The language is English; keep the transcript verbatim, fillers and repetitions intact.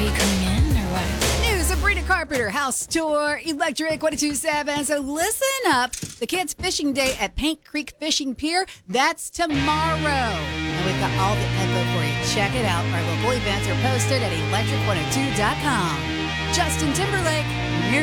you coming in or what? New Sabrina Carpenter House Tour, Electric one oh two point seven. So listen up. The kids' fishing day at Paint Creek Fishing Pier, that's tomorrow. And we've got all the info for you. Check it out. Our local events are posted at electric one oh two dot com. Justin Timberlake,